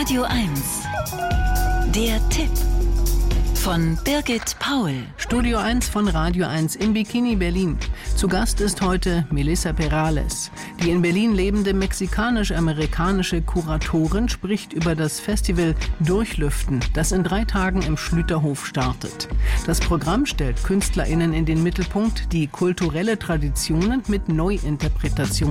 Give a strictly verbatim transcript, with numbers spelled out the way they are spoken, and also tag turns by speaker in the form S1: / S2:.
S1: Radio eins. Der Tipp von Birgit Paul.
S2: Studio eins von Radio eins in Bikini, Berlin. Zu Gast ist heute Melissa Perales. Die in Berlin lebende mexikanisch-amerikanische Kuratorin spricht über das Festival Durchlüften, das in drei Tagen im Schlüterhof startet. Das Programm stellt KünstlerInnen in den Mittelpunkt, die kulturelle Traditionen mit Neuinterpretationen